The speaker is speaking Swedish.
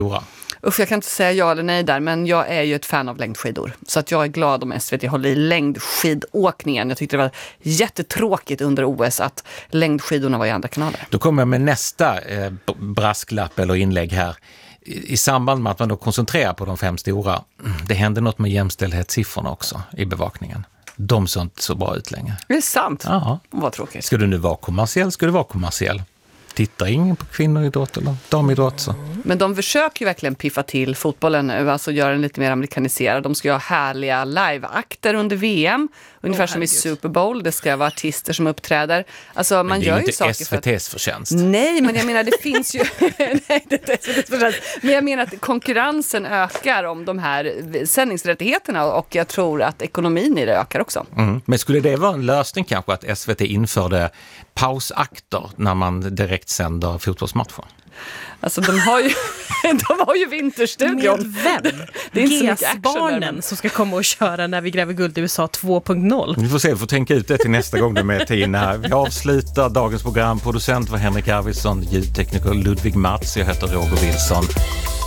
Usch, jag kan inte säga ja eller nej där, men jag är ju ett fan av längdskidor. Så att jag är glad om SVT håller i längdskidåkningen. Jag tyckte det var jättetråkigt under OS att längdskidorna var i andra kanaler. Då kommer jag med nästa brasklapp eller inlägg här. I samband med att man då koncentrerar på de 5 stora, det händer något med jämställdhetssiffrorna också i bevakningen. De såg inte så bra ut längre. Det är sant. Jaha. Vad tråkigt. Ska du nu vara kommersiell? Ska du vara kommersiell? Tittar ingen på kvinnoidrott eller damidrott så? Men de försöker ju verkligen piffa till fotbollen nu, alltså göra den lite mer amerikaniserad. De ska ju ha härliga liveakter under VM, ungefär som i Super Bowl. Det ska vara artister som uppträder. Alltså, man gör ju saker för att... det är inte SVT:s förtjänst. Nej, men jag menar det finns ju... Nej, det är SVT:s förtjänst. Men jag menar att konkurrensen ökar om de här sändningsrättigheterna och jag tror att ekonomin i det ökar också. Mm. Men skulle det vara en lösning kanske att SVT införde pausakter när man direkt sänder fotbollsmatcher? Alltså de har ju Vinterstudion. Med vem? Det är inte så mycket GES-barnen som ska komma och köra när vi gräver guld i USA 2.0. Vi får se, vi får tänka ut det till nästa gång du är med Tina här. Vi avslutar dagens program. Producent var Henrik Arvidsson, ljudtekniker Ludvig Mats. Jag heter Roger Wilson.